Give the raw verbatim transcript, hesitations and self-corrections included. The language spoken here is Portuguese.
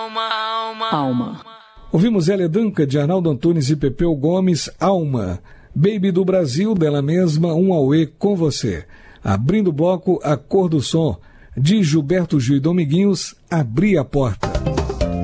Alma. Ouvimos Hélia Duncan, de Arnaldo Antunes e Pepeu Gomes, Alma. Baby do Brasil, dela mesma, Um Auê com Você. Abrindo o bloco, A Cor do Som, de Gilberto Gil e Dominguinhos, Abri a Porta.